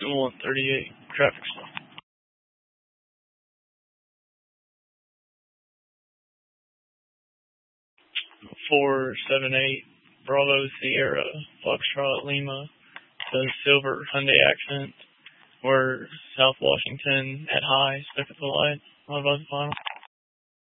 138 traffic stop. 478 Bravo Sierra Foxtrot Lima, the silver Hyundai Accent. We're South Washington at high, stuck at the light. What about the final?